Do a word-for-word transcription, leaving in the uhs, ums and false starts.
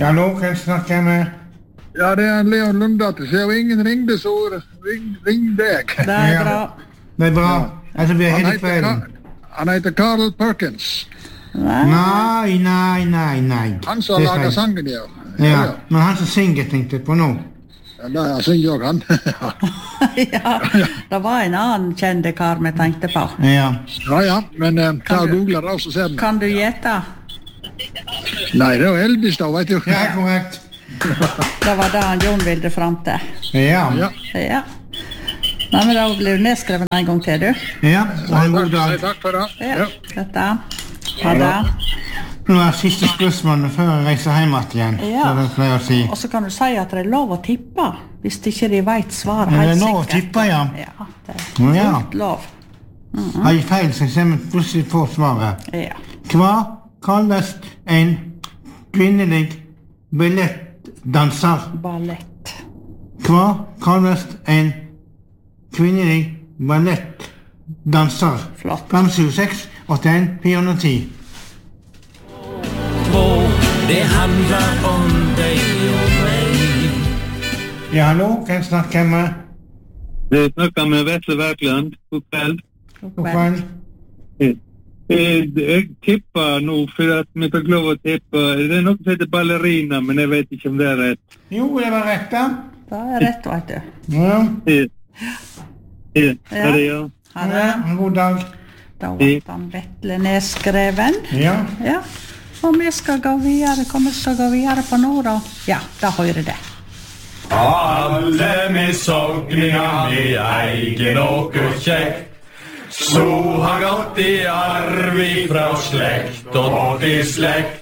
Ja, nå kan jeg snakke med... Ja, det er Leon Lundater. Så jeg ingen ringde, så ring, ring deg. Det er Ja. bra. Det er bra. Ja. Altså, vi er Han hele heter, kvelden. Ka- han heter Carl Perkins. Nei. Nei, nei, nei, nei. Han som Det er lager feil. sangen, ja. Ja, men han som synger tenkte jeg på nå. Ja, da, han synger jo han. Ja, det var en annen kjente kar vi tenkte på. Ja. Ja, ja, men eh, ta og du- googler det, så ser du. Kan du gjette? Nei, det er jo Elvis da, vet du. Ja, korrekt. Det var det han Jon ville fram til. Ja. Ja. Ja. Nei, men da blir du nedskrevet en gang til, du. Ja, og en god Takk, dag. takk for det. Ja, Ja. dette. Ha det. Nå er siste spørsmål før jeg reiser hjem igjen. Ja. Så det pleier jeg å si. Og så kan du si at det er lov å tippe, hvis ikke de vet svaret Er det helt lov å sikkert. tippe, ja? Ja, det er Ja. fullt lov. Har jeg feil, så jeg ser meg plutselig får svaret. Ja. Hva kalles en kvinnelig ballettdanser? Ballett. Hva kalles en kvinnelig ballettdanser? Flott. fem sju seks åtte en fire nul ti. Det handlar om dig och mig. Ja, hallo, kan jeg snakke med? Vi snakker med Vetle Verkland. God kveld. God kveld. Eh, Jeg tipper nå, for at vi fikk lov å tippe. Det er noe som heter ballerina, men jeg vet ikke om det er rett. Jo, det var rett da. Det er rett, vet du. Ja, Eh, eh, Er det ja? Ha det. ja, en god dag. Da ble han Vetle nedskreven. Ja. Ja. Og vi skal gå videre. Hva vi skal gå videre på nå, da? Ja, da hører det. Alle med sogningar med egen och kjekt. Så har gått i arv ifra slekt og til slekt.